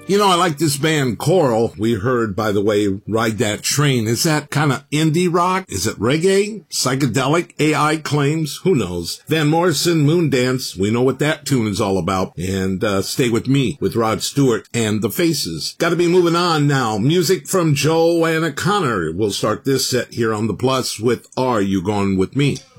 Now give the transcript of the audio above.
You know, I like this band Coral. We heard, by the way, Ride That Train. Is that kind of indie rock? Is it reggae? Psychedelic? AI claims? Who knows? Van Morrison, Moondance. We know what that tune is all about. And Stay With Me with Rod Stewart and The Faces. Got to be moving on now. Music from Joanna Connor. We'll start this set here on The Plus with Are You Going With Me?